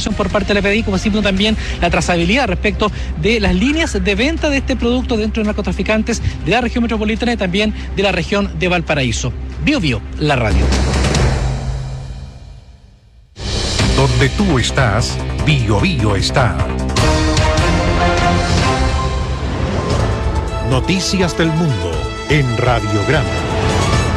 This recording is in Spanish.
información por parte de la PDI, como siempre también la trazabilidad respecto de las líneas de venta de este producto dentro de narcotraficantes de la región metropolitana y también de la región de Valparaíso. Bio, la radio. Donde tú estás, Bio está. Noticias del Mundo en Radiograma.